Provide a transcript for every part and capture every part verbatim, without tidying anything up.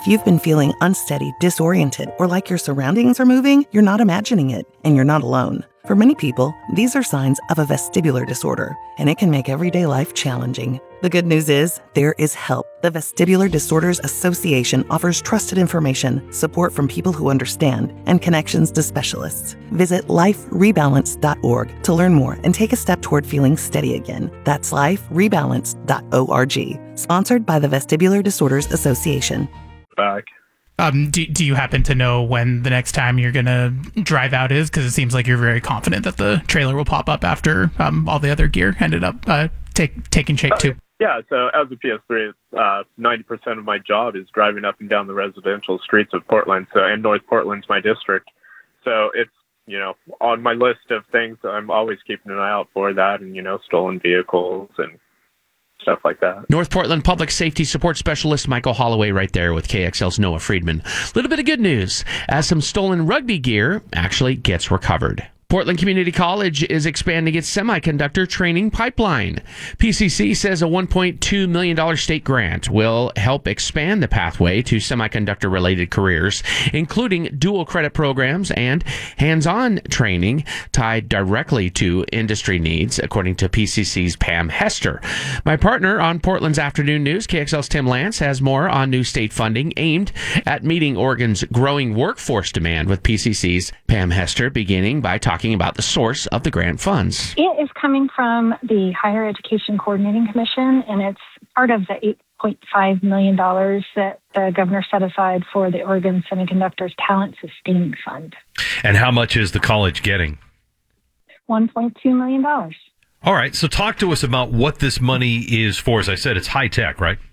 If you've been feeling unsteady, disoriented, or like your surroundings are moving, you're not imagining it, and you're not alone. For many people, these are signs of a vestibular disorder, and it can make everyday life challenging. The good news is, there is help. The Vestibular Disorders Association offers trusted information, support from people who understand, and connections to specialists. Visit life rebalance dot org to learn more and take a step toward feeling steady again. That's life rebalance dot org. Sponsored by the Vestibular Disorders Association. Back. Um, do, do you happen to know when the next time you're going to drive out is? Because it seems like you're very confident that the trailer will pop up after um, all the other gear ended up uh, take, taking shape too. Yeah, so as a P S three, uh, ninety percent of my job is driving up and down the residential streets of Portland. So, and North Portland's my district. So it's, you know, on my list of things, I'm always keeping an eye out for that, and, you know, stolen vehicles and stuff like that. North Portland Public Safety Support Specialist Michael Holloway right there with K X L's Noah Friedman. A little bit of good news, as some stolen rugby gear actually gets recovered. Portland Community College is expanding its semiconductor training pipeline. P C C says a one point two million dollars state grant will help expand the pathway to semiconductor-related careers, including dual credit programs and hands-on training tied directly to industry needs, according to P C C's Pam Hester. My partner on Portland's Afternoon News, K X L's Tim Lance, has more on new state funding aimed at meeting Oregon's growing workforce demand with P C C's Pam Hester, beginning by talking about the source of the grant funds. It is coming from the Higher Education Coordinating Commission, and it's part of the eight point five million dollars that the governor set aside for the Oregon Semiconductors Talent Sustaining Fund. And how much is the college getting? one point two million dollars. All right, so talk to us about what this money is for. As I said, it's high tech, right?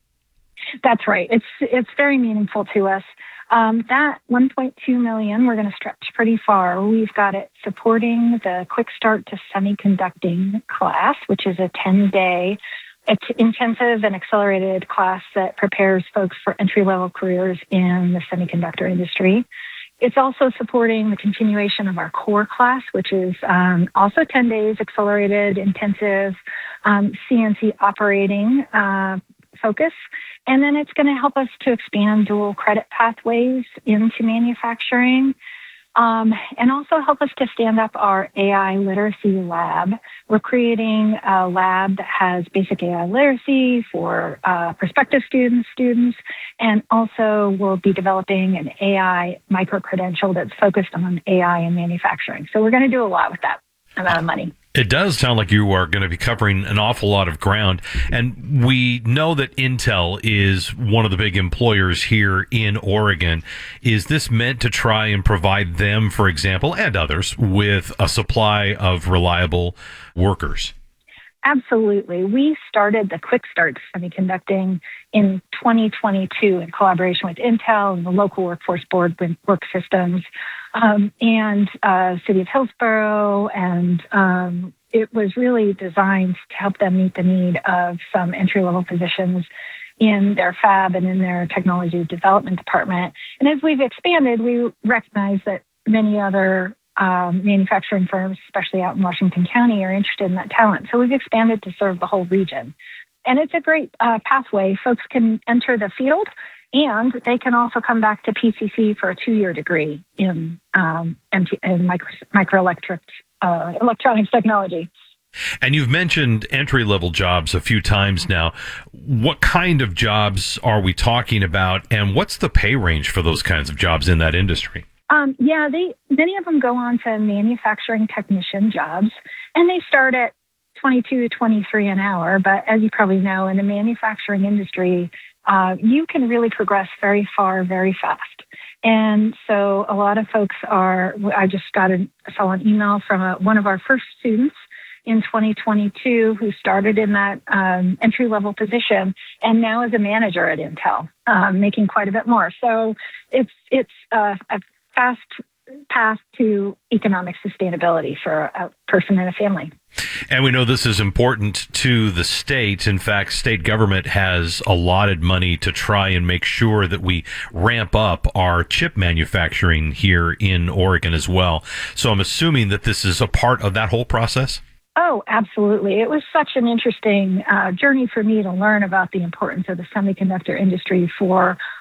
That's right. It's it's very meaningful to us. Um, that one point two million dollars, we're going to stretch pretty far. We've got it supporting the Quick Start to Semiconducting class, which is a ten-day it's intensive and accelerated class that prepares folks for entry-level careers in the semiconductor industry. It's also supporting the continuation of our core class, which is um, also ten days accelerated, intensive um, C N C operating uh, focus. And then it's going to help us to expand dual credit pathways into manufacturing, um, and also help us to stand up our A I literacy lab. We're creating a lab that has basic A I literacy for uh, prospective students, students, and also we'll be developing an A I micro-credential that's focused on A I and manufacturing. So we're going to do a lot with that amount of money. It does sound like you are going to be covering an awful lot of ground. And we know that Intel is one of the big employers here in Oregon. Is this meant to try and provide them, for example, and others, with a supply of reliable workers? Absolutely. We started the Quick Start Semiconducting in twenty twenty-two in collaboration with Intel and the local workforce board, Work Systems, um, and uh, City of Hillsborough. And um, it was really designed to help them meet the need of some entry-level positions in their fab and in their technology development department. And as we've expanded, we recognize that many other Um, manufacturing firms, especially out in Washington County, are interested in that talent. So we've expanded to serve the whole region. And it's a great uh, pathway. Folks can enter the field, and they can also come back to P C C for a two-year degree in, um, in micro, microelectric uh, electronics technology. And you've mentioned entry-level jobs a few times now. What kind of jobs are we talking about, and what's the pay range for those kinds of jobs in that industry? Um, yeah, they many of them go on to manufacturing technician jobs, and they start at twenty-two to twenty-three an hour. But as you probably know, in the manufacturing industry, uh, you can really progress very far, very fast. And so a lot of folks are, I just got a, saw an email from a, one of our first students in twenty twenty-two who started in that um, entry-level position and now is a manager at Intel, um, making quite a bit more. So it's, it's uh, a fast path to economic sustainability for a person and a family. And we know this is important to the state. In fact, state government has allotted money to try and make sure that we ramp up our chip manufacturing here in Oregon as well. So I'm assuming that this is a part of that whole process? Oh, absolutely. It was such an interesting uh, journey for me to learn about the importance of the semiconductor industry for